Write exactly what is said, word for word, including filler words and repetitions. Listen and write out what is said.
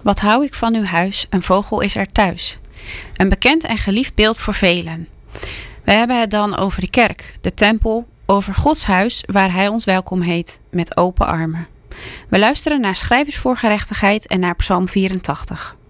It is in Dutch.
Wat hou ik van uw huis, een vogel is er thuis. Een bekend en geliefd beeld voor velen. We hebben het dan over de kerk, de tempel, over Gods huis waar Hij ons welkom heet, met open armen. We luisteren naar Schrijvers voor Gerechtigheid en naar Psalm vierentachtig.